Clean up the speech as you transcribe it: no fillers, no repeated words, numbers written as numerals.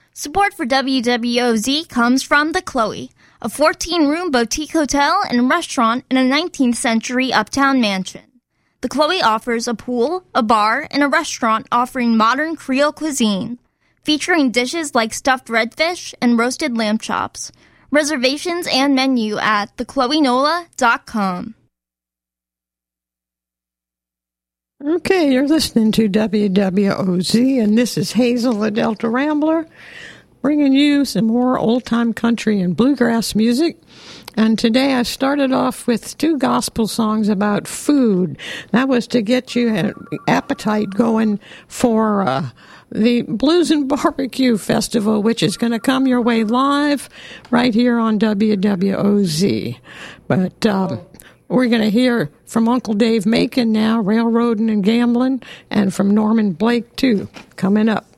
Support for WWOZ comes from The Chloe, a 14-room boutique hotel and restaurant in a 19th century uptown mansion. The Chloe offers a pool, a bar, and a restaurant offering modern Creole cuisine, featuring dishes like stuffed redfish and roasted lamb chops. Reservations and menu at thechloenola.com. Okay, you're listening to WWOZ, and this is Hazel, the Delta Rambler, bringing you some more old-time country and bluegrass music. And today I started off with 2 gospel songs about food. That was to get you an appetite going for the Blues and Barbecue Festival, which is going to come your way live right here on WWOZ. But we're going to hear from Uncle Dave Macon now, Railroading and Gambling, and from Norman Blake, too, coming up.